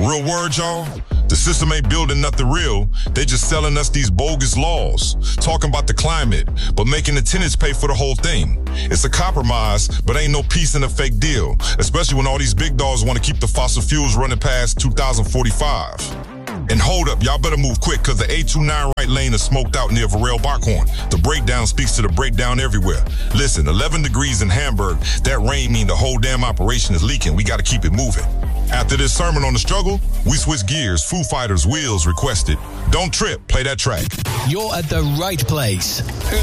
Real word, y'all? The system ain't building nothing real. They just selling us these bogus laws. Talking about the climate, but making the tenants pay for the whole thing. It's a compromise, but ain't no peace in a fake deal. Especially when all these big dogs want to keep the fossil fuels running past 2045. And hold up, y'all better move quick, cause the 829 right lane is smoked out near Varel Bachhorn. The breakdown speaks to the breakdown everywhere. Listen, 11 degrees in Hamburg, that rain mean the whole damn operation is leaking. We gotta keep it moving. After this sermon on the struggle, we switch gears. Foo Fighters, Wheels requested. Don't trip, play that track. You're at the right place.